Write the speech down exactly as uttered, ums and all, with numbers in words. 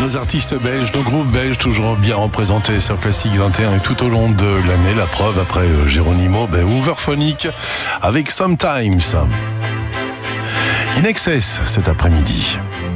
Nos artistes belges, nos groupes belges, toujours bien représentés sur Classique vingt et un et tout au long de l'année. La preuve, après euh, Geronimo, ben, Hooverphonic avec Sometimes. In Excess cet après-midi.